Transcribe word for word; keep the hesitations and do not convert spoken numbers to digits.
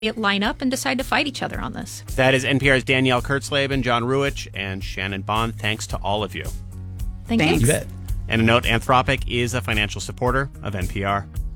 line up and decide to fight each other on this. That is N P R's Danielle Kurtzleben, John Ruwitch, and Shannon Bond. Thanks to all of you. Thank Thanks. you. You bet. And a note, Anthropic is a financial supporter of N P R.